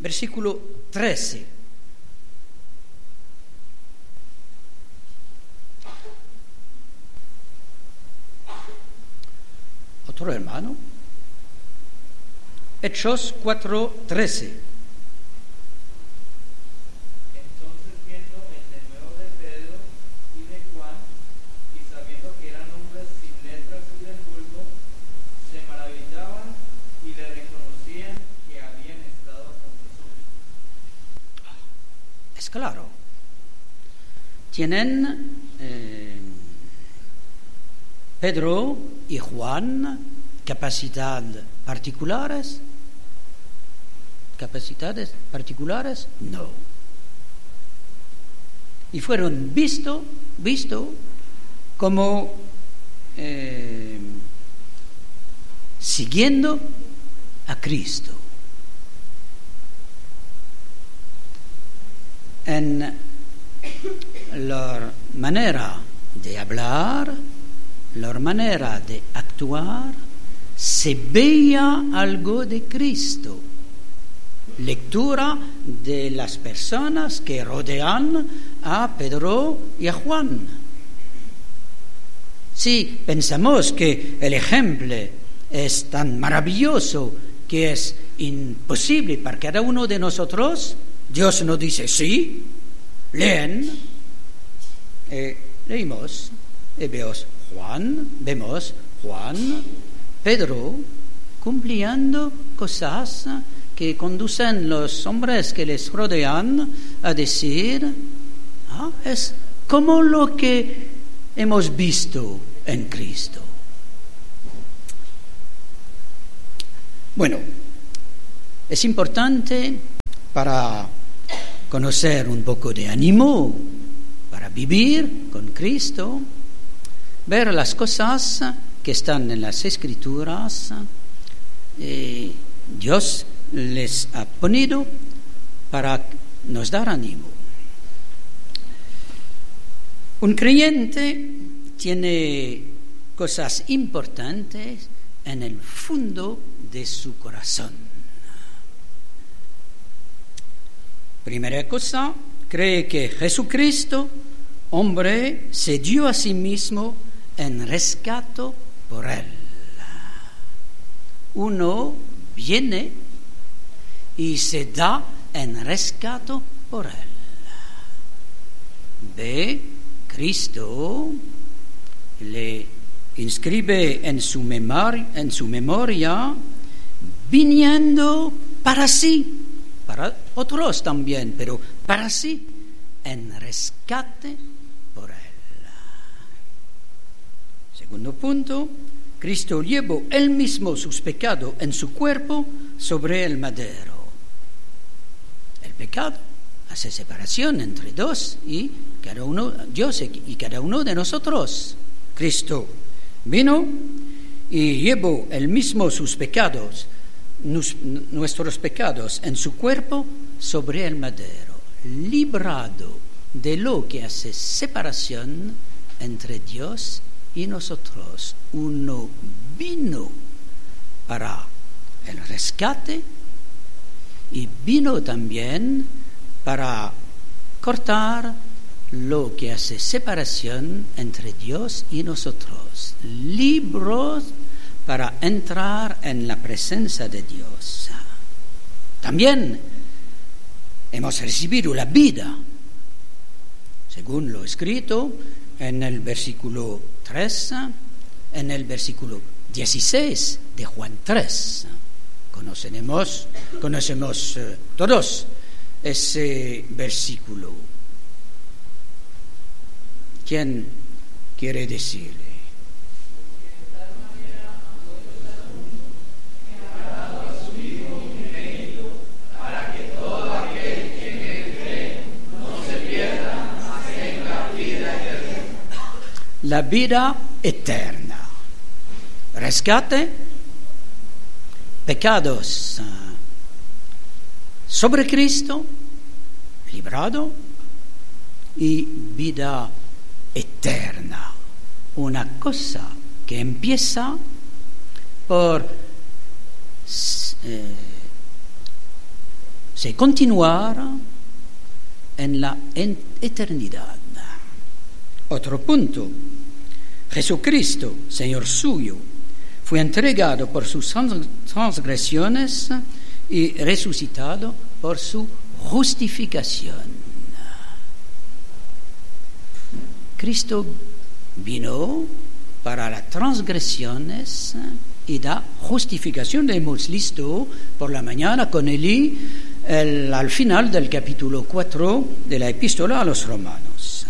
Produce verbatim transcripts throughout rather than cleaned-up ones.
versículo trece. Otro hermano. Hechos cuatro trece. Claro, tienen eh, Pedro y Juan capacidad particulares, capacidades particulares, no. Y fueron visto, visto como eh, siguiendo a Cristo. En la manera de hablar, la manera de actuar, se veía algo de Cristo. Lectura de las personas que rodean a Pedro y a Juan. Si pensamos que el ejemplo es tan maravilloso que es imposible para cada uno de nosotros, Dios nos dice sí, leen, eh, leímos, y vemos Juan, vemos Juan, Pedro, cumpliendo cosas que conducen los hombres que les rodean a decir, ah, es como lo que hemos visto en Cristo. Bueno, es importante para conocer un poco de ánimo, para vivir con Cristo, ver las cosas que están en las Escrituras. Eh, Dios les ha ponido para nos dar ánimo. Un creyente tiene cosas importantes en el fondo de su corazón. Primera cosa, cree que Jesucristo, hombre, se dio a sí mismo en rescate por él. Uno viene y se da en rescate por él. Ve, Cristo le inscribe en su memoria, en su memoria, viniendo para sí, para otros también, pero para sí, en rescate por él. Segundo punto, Cristo llevó él mismo sus pecados en su cuerpo sobre el madero. El pecado hace separación entre dos y cada uno, Dios y cada uno de nosotros. Cristo vino y llevó él mismo sus pecados, nuestros pecados en su cuerpo sobre el madero, librado de lo que hace separación entre Dios y nosotros. Uno vino para el rescate y vino también para cortar lo que hace separación entre Dios y nosotros, libros para entrar en la presencia de Dios. También hemos recibido la vida, según lo escrito en el versículo tres, en el versículo dieciséis de Juan tres. Conocemos, conocemos eh, todos ese versículo. ¿Quién quiere decirle? La vida eterna, rescate, pecados uh, sobre Cristo, librado, y vida eterna, una cosa que empieza por eh, se continuar en la eternidad. Otro punto. Jesucristo, Señor suyo, fue entregado por sus transgresiones y resucitado por su justificación. Cristo vino para las transgresiones y la justificación. Lo hemos visto por la mañana con Eli el, al final del capítulo cuatro de la epístola a los romanos.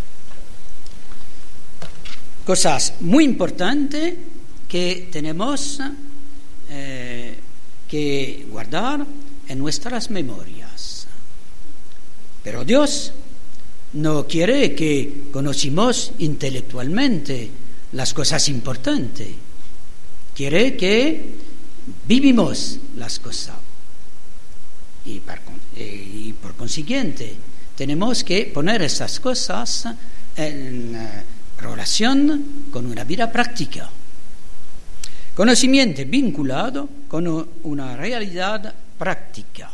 Cosas muy importantes que tenemos eh, que guardar en nuestras memorias. Pero Dios no quiere que conocimos intelectualmente las cosas importantes. Quiere que vivimos las cosas. Y por, y por consiguiente, tenemos que poner esas cosas en relación con una vida práctica. Conocimiento vinculado con una realidad práctica.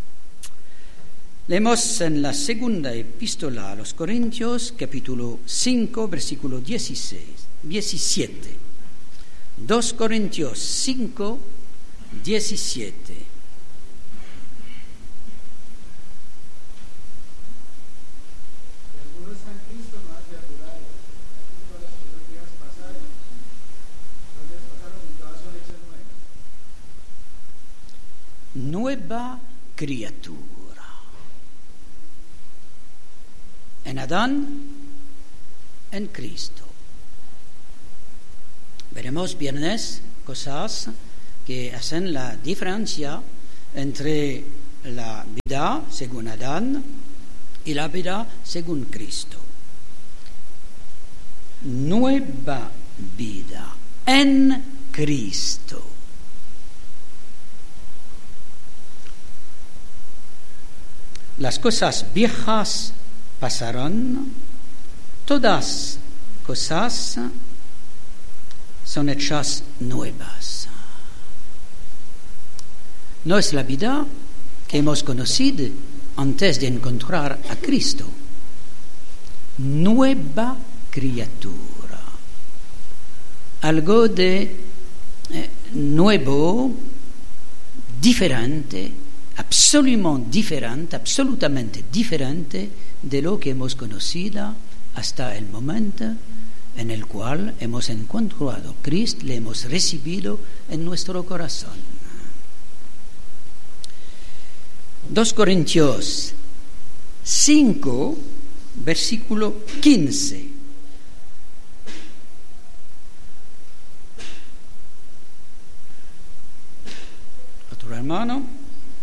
Leemos en la segunda epístola a los Corintios, capítulo cinco, versículo dieciséis, diecisiete. dos Corintios cinco, diecisiete. Nueva criatura. En Adán, en Cristo. Veremos viernes cosas que hacen la diferencia entre la vida según Adán y la vida según Cristo. Nueva vida en Cristo. Las cosas viejas pasarán, todas cosas son hechas nuevas. No es la vida que hemos conocido antes de encontrar a Cristo. Nueva criatura. Algo de eh, nuevo, diferente, absolutamente diferente, absolutamente diferente de lo que hemos conocido hasta el momento en el cual hemos encontrado a Cristo, le hemos recibido en nuestro corazón. dos Corintios cinco, versículo quince. Otro hermano.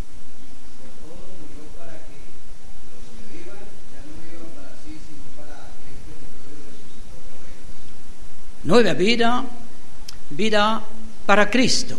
Nueva vida, vida para Cristo.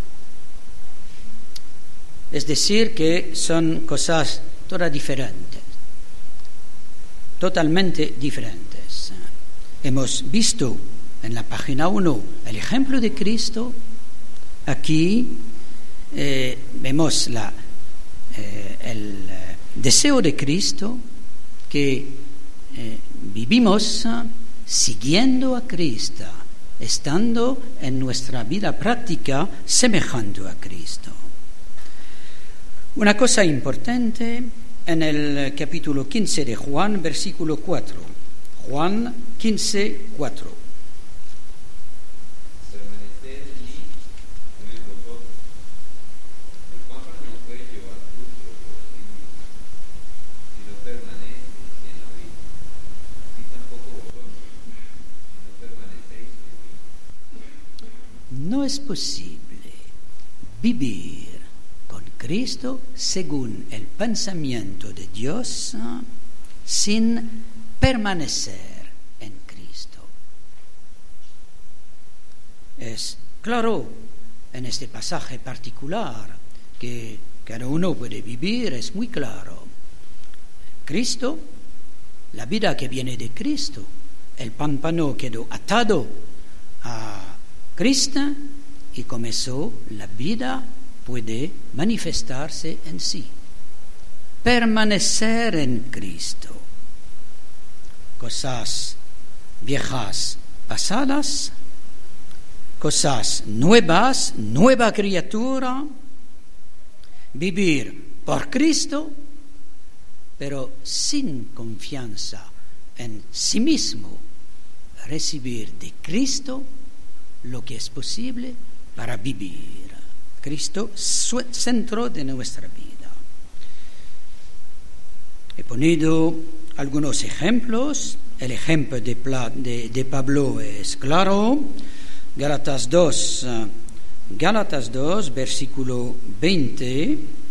Es decir, que son cosas todas diferentes, totalmente diferentes. Hemos visto en la página uno el ejemplo de Cristo. Aquí eh, vemos la, eh, el deseo de Cristo que eh, vivimos siguiendo a Cristo, estando en nuestra vida práctica semejando a Cristo. Una cosa importante en el capítulo quince de Juan, versículo cuatro. Juan quince, cuatro. No es posible vivir con Cristo según el pensamiento de Dios sin permanecer en Cristo. Es claro en este pasaje particular que cada uno puede vivir, es muy claro. Cristo, la vida que viene de Cristo, el pámpano quedó atado a Cristo y comenzó la vida puede manifestarse en sí. permanecer en Cristo. Cosas viejas pasadas, cosas nuevas, nueva criatura, vivir por Cristo, pero sin confianza en sí mismo, recibir de Cristo lo que es posible para vivir. Cristo, centro de nuestra vida. He ponido algunos ejemplos. El ejemplo de, de, de Pablo es claro. Gálatas dos, Gálatas dos, versículo veinte.